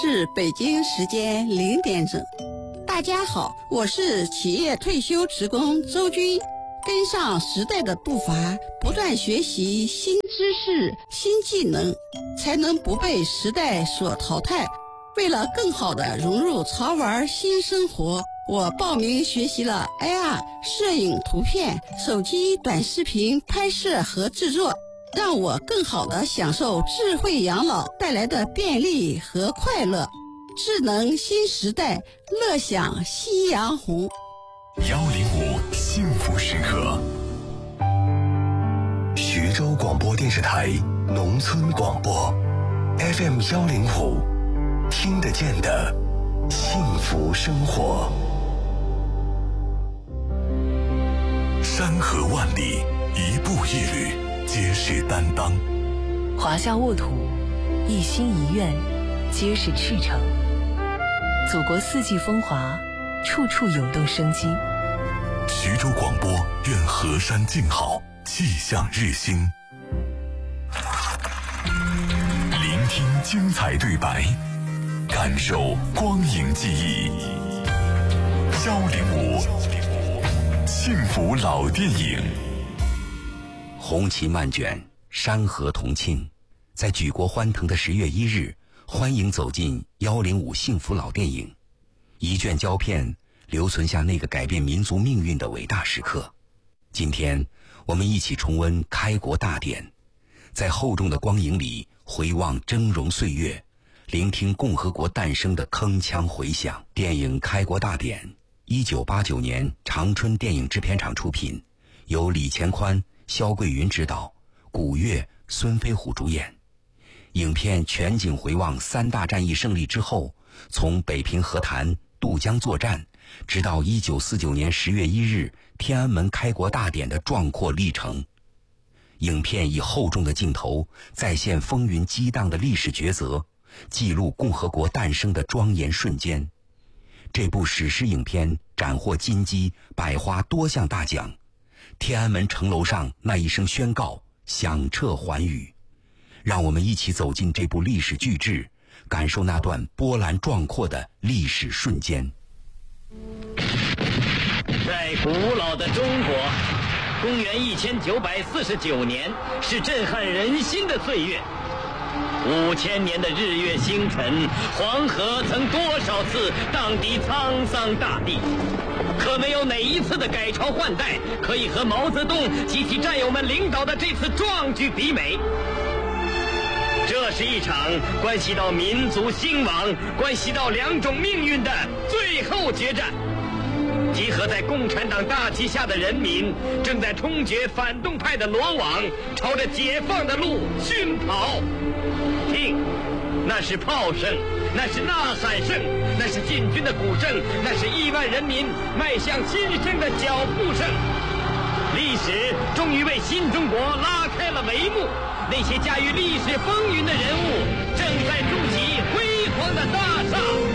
是北京时间0点整。大家好，我是企业退休职工周军。跟上时代的步伐，不断学习新知识、新技能，才能不被时代所淘汰。为了更好地融入潮玩新生活，我报名学习了 AR 摄影、图片、手机短视频拍摄和制作，让我更好地享受智慧养老带来的便利和快乐。智能新时代，乐享夕阳红。 105幸福时刻，徐州广播电视台农村广播 FM 105，听得见的幸福生活。山河万里，一步一履，皆是担当。 华夏沃土，一心一愿，皆是赤诚。祖国四季风华，处处涌动生机。 徐州广播愿河山静好，气象日新。聆听精彩对白，感受光影记忆。105幸福老电影。 红旗漫卷，山河同庆。在举国欢腾的10月1日，欢迎走进105幸福老电影。一卷胶片留存下那个改变民族命运的伟大时刻。今天我们一起重温开国大典，在厚重的光影里回望峥嵘岁月，聆听共和国诞生的铿锵回响。电影《开国大典》1989年长春电影制片厂出品，由李乾宽、肖桂云执导，古月、孙飞虎主演。影片全景回望3大战役胜利之后，从北平和谈、渡江作战，直到1949年10月1日天安门开国大典的壮阔历程。影片以厚重的镜头再现风云激荡的历史抉择，记录共和国诞生的庄严瞬间。这部史诗影片斩获金鸡、百花多项大奖，天安门城楼上那一声宣告响彻寰宇。让我们一起走进这部历史巨制，感受那段波澜壮阔的历史瞬间。 在古老的中国，公元1949年是震撼人心的岁月。5000年的日月星辰，黄河曾多少次荡涤沧桑大地，可没有哪一次的改朝换代可以和毛泽东及其战友们领导的这次壮举媲美。这是一场关系到民族兴亡、关系到2种命运的最后决战。集合在共产党大旗下的人民，正在冲决反动派的罗网，朝着解放的路迅跑。听，那是炮声，那是呐喊声，那是进军的鼓声，那是亿万人民迈向新生的脚步声。历史终于为新中国拉开了帷幕，那些驾驭历史风云的人物正在筑起辉煌的大厦。